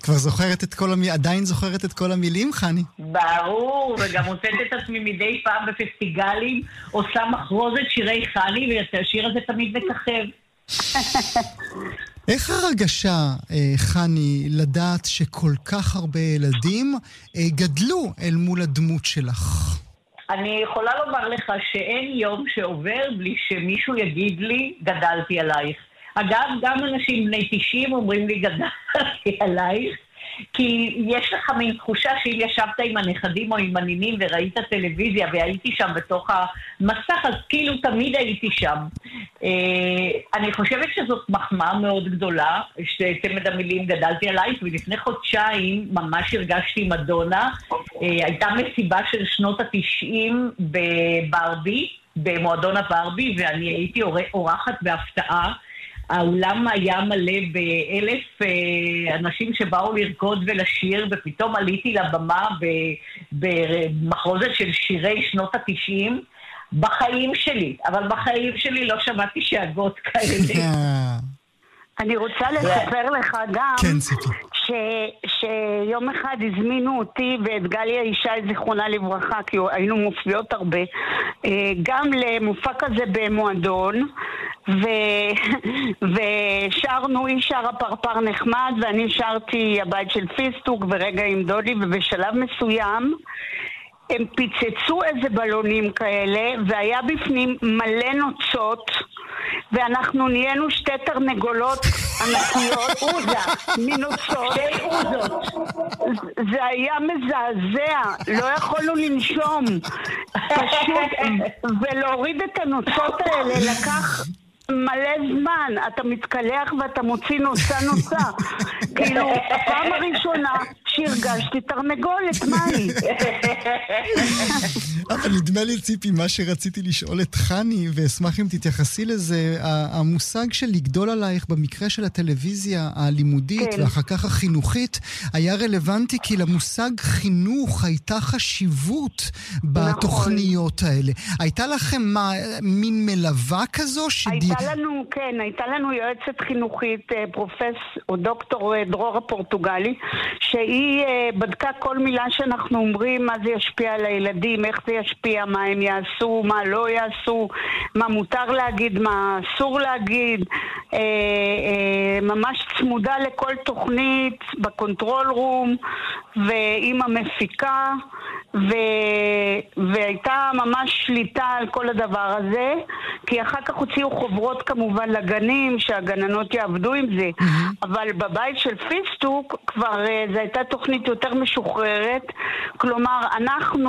כבר זוכרת עדיין זוכרת את כל המילים, חני? ברור, וגם מוצאת את עצמי מדי פעם בפסטיגלים, עושה מחרוזת שירי חני, והשיר הזה תמיד מככב. איך הרגשה, חני, לדעת שכל כך הרבה ילדים גדלו אל מול הדמות שלך? אני יכולה לומר לך שאין יום שעובר בלי שמישהו יגיד לי, גדלתי עלייך. אגב, גם אנשים בני 90 אומרים לי, גדלתי עלייך, כי יש לך מין תחושה שאם ישבת עם הנכדים או עם הנינים וראית טלוויזיה והייתי שם בתוך המסך, אז כאילו תמיד הייתי שם. אני חושבת שזאת מחמאה מאוד גדולה, שצמד המילים גדלתי עלייך, ולפני חודשיים ממש הרגשתי מדונה. הייתה מסיבה של שנות ה-90 בברבי, במועדון הברבי, ואני הייתי אורחת בהפתעה. האולם היה מלא ב1,000 אנשים שבאו לרקוד ולשיר, ופתאום עליתי לבמה במחרוזת של שירי שנות ה-90 בחיים שלי, אבל בחיים שלי לא שמעתי שאגות כאלה. אני רוצה לספר לך גם שיום אחד הזמינו אותי ואת גליה ישי זיכרונה לברכה, כי היינו מופיעות הרבה, גם למופע כזה במועדון, ושרנו, היא שרה פרפר נחמד ואני שרתי הבית של פיסטוק ורגע עם דודי, ובשלב מסוים הם פיצצו איזה בלונים כאלה והיה בפנים מלא נוצות, ואנחנו נהיינו שתי תרנגולות ענקיות, עוזה, מנוצות, שתי עוזות. זה היה מזעזע, לא יכולנו לנשום. פשוט, ולהוריד את הנוצות האלה לקח מלא זמן. אתה מתקלח ואתה מוציא נוצה. כאילו, הפעם הראשונה שהרגשתי תרנגולת, מהי? אבל נדמה לי, ציפי, מה שרציתי לשאול את חני, ואשמח אם תתייחסי לזה, המושג של לגדול עלייך במקרה של הטלוויזיה הלימודית ואחר כך החינוכית, היה רלוונטי כי למושג חינוך הייתה חשיבות בתוכניות האלה. הייתה לכם מין מלווה כזו? הייתה לנו יועצת חינוכית, או דוקטור דרור הפורטוגלי, שהיא בדקה כל מילה שאנחנו אומרים, מה זה ישפיע על הילדים, איך זה ישפיע, מה הם יעשו, מה לא יעשו, מה מותר להגיד, מה אסור להגיד. ממש צמודה לכל תוכנית בקונטרול רום, ועם המפיקה, והייתה ממש שליטה על כל הדבר הזה, כי אחר כך הוציאו חוברות כמובן לגנים, שהגננות יעבדו עם זה. אבל בבית של פיסטוק כבר זו הייתה תוכנית יותר משוחררת, כלומר אנחנו